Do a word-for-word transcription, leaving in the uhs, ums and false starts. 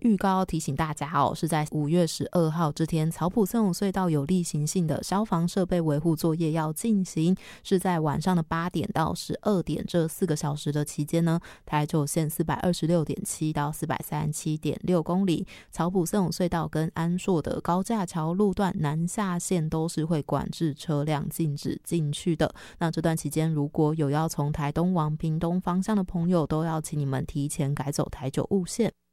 预告提醒大家哦，是在五月十二号这天，草埔圣武隧道有例行性的消防设备维护作业要进行，是在晚上的八点到十二点这四个小时的期间呢，台九线 四百二十六点七 到 四百三十七点六 公里，草埔圣武隧道跟安朔的高架桥路段南下线都是会管制车辆禁止进去的。那这段期间如果有要从台东往屏东方向的朋友，都要请你们提前改走台九雾线。